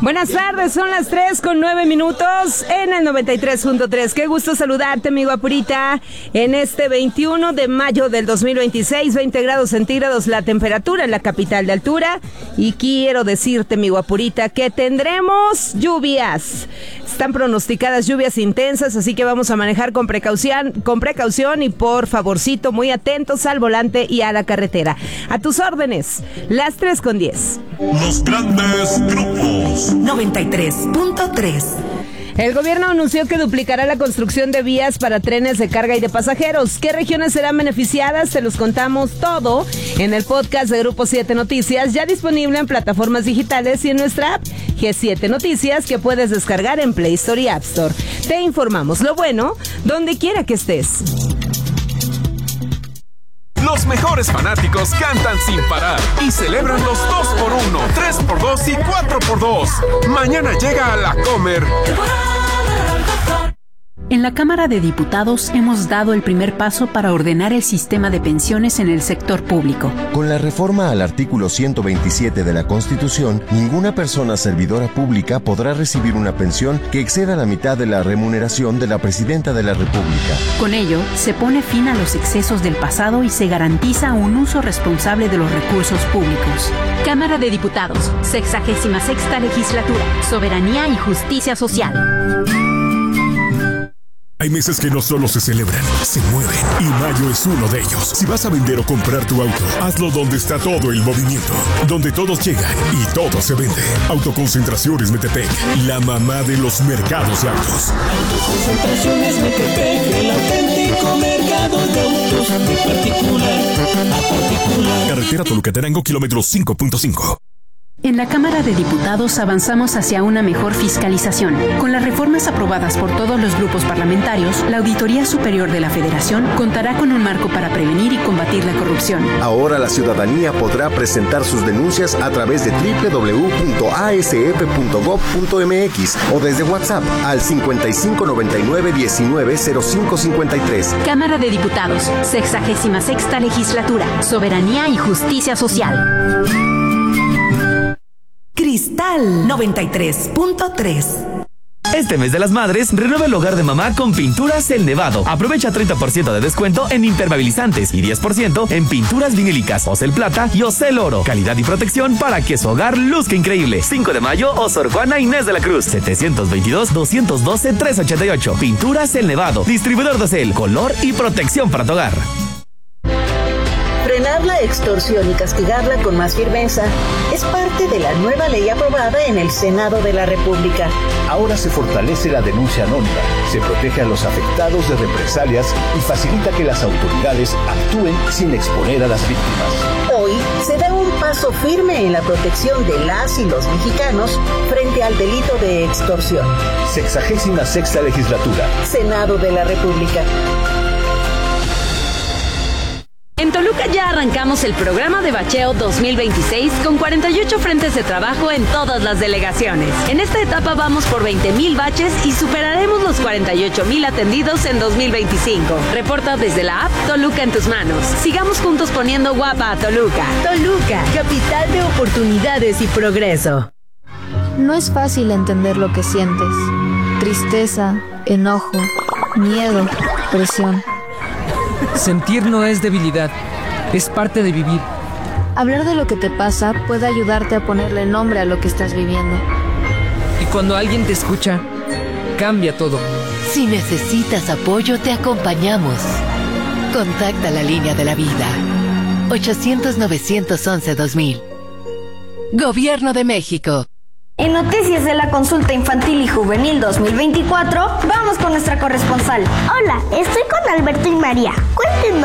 Buenas tardes, son las 3:09 en el 93.3. Qué gusto saludarte, amigo Apurita, en este 21 de mayo del 2026, 20 grados centígrados la temperatura en la capital de altura. Y quiero decirte, amigo Apurita, que tendremos lluvias. Están pronosticadas lluvias intensas, así que vamos a manejar con precaución y por favorcito, muy atentos al volante y a la carretera. A tus órdenes, las 3:10. Los grandes grupos. 93.3. El gobierno anunció que duplicará la construcción de vías para trenes de carga y de pasajeros. ¿Qué regiones serán beneficiadas? Te los contamos todo en el podcast de Grupo 7 Noticias, ya disponible en plataformas digitales y en nuestra app G7 Noticias, que puedes descargar en Play Store y App Store. Te informamos lo bueno donde quiera que estés. Los mejores fanáticos cantan sin parar y celebran los 2x1, 3x2 y 4x2. Mañana llega a la Comer. En la Cámara de Diputados hemos dado el primer paso para ordenar el sistema de pensiones en el sector público. Con la reforma al artículo 127 de la Constitución, ninguna persona servidora pública podrá recibir una pensión que exceda la mitad de la remuneración de la Presidenta de la República. Con ello, se pone fin a los excesos del pasado y se garantiza un uso responsable de los recursos públicos. Cámara de Diputados, 66ª Legislatura, Soberanía y Justicia Social. Hay meses que no solo se celebran, se mueven. Y mayo es uno de ellos. Si vas a vender o comprar tu auto, hazlo donde está todo el movimiento. Donde todos llegan y todo se vende. Autoconcentraciones Metepec, la mamá de los mercados de autos. Autoconcentraciones Metepec, el auténtico mercado de autos, de particular a particular. Carretera Toluca-Tarango, kilómetro 5.5. En la Cámara de Diputados avanzamos hacia una mejor fiscalización. Con las reformas aprobadas por todos los grupos parlamentarios, la Auditoría Superior de la Federación contará con un marco para prevenir y combatir la corrupción. Ahora la ciudadanía podrá presentar sus denuncias a través de www.asf.gov.mx o desde WhatsApp al 5599-190553. Cámara de Diputados, 66ª Legislatura, Soberanía y Justicia Social. Cristal 93.3. Este mes de las madres, renueva el hogar de mamá con Pinturas El Nevado. Aprovecha 30% de descuento en impermeabilizantes y 10% en pinturas vinílicas, Ocel Plata y Ocel Oro. Calidad y protección para que su hogar luzca increíble. 5 de mayo, Sor Juana Inés de la Cruz. 722-212-388. Pinturas El Nevado. Distribuidor de Ocel. Color y protección para tu hogar. Frenar la extorsión y castigarla con más firmeza es parte de la nueva ley aprobada en el Senado de la República. Ahora se fortalece la denuncia anónima, se protege a los afectados de represalias y facilita que las autoridades actúen sin exponer a las víctimas. Hoy se da un paso firme en la protección de las y los mexicanos frente al delito de extorsión. 66ª Legislatura. Senado de la República. En Toluca ya arrancamos el programa de bacheo 2026 con 48 frentes de trabajo en todas las delegaciones. En esta etapa vamos por 20,000 baches y superaremos los 48,000 atendidos en 2025. Reporta desde la app Toluca en tus manos. Sigamos juntos poniendo guapa a Toluca. Toluca, capital de oportunidades y progreso. No es fácil entender lo que sientes. Tristeza, enojo, miedo, presión. Sentir no es debilidad, es parte de vivir. Hablar de lo que te pasa puede ayudarte a ponerle nombre a lo que estás viviendo. Y cuando alguien te escucha, cambia todo. Si necesitas apoyo, te acompañamos. Contacta la línea de la vida. 800-911-2000. Gobierno de México. En Noticias de la Consulta Infantil y Juvenil 2024, vamos con nuestra corresponsal. Hola, estoy con Alberto y María. Cuéntenos.